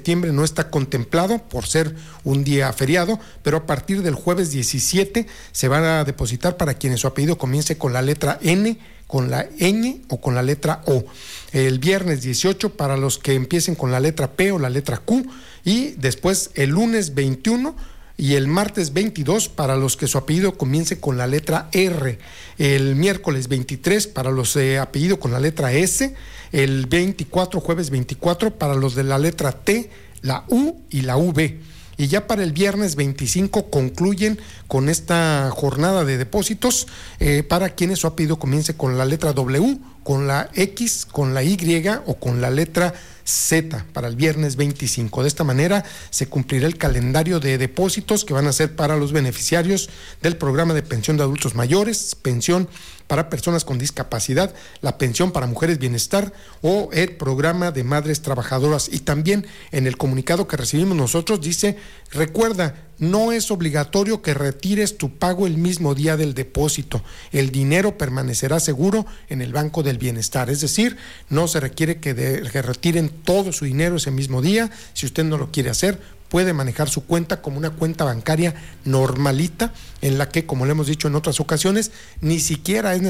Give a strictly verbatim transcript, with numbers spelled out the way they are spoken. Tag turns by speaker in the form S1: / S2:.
S1: septiembre no está contemplado por ser un día feriado, pero a partir del jueves diecisiete se van a depositar para quienes su apellido comience con la letra N, con la ñ o con la letra O. El viernes dieciocho para los que empiecen con la letra P o la letra Q, y después el lunes veintiuno y el martes veintidós para los que su apellido comience con la letra R, el miércoles veintitrés para los de apellido con la letra S, el veinticuatro, jueves veinticuatro para los de la letra T, la U y la V. Y ya para el viernes veinticinco concluyen con esta jornada de depósitos eh, para quienes su apellido comience con la letra W, con la X, con la Y o con la letra Z para el viernes veinticinco. De esta manera se cumplirá el calendario de depósitos que van a ser para los beneficiarios del programa de pensión de adultos mayores, pensión para personas con discapacidad, la pensión para mujeres bienestar o el programa de madres trabajadoras. Y también en el comunicado que recibimos nosotros dice: recuerda, no es obligatorio que retires tu pago el mismo día del depósito. El dinero permanecerá seguro en el Banco del Bienestar. Es decir, no se requiere que, de, que retiren todo su dinero ese mismo día. Si usted no lo quiere hacer, puede manejar su cuenta como una cuenta bancaria normalita, en la que, como le hemos dicho en otras ocasiones, ni siquiera es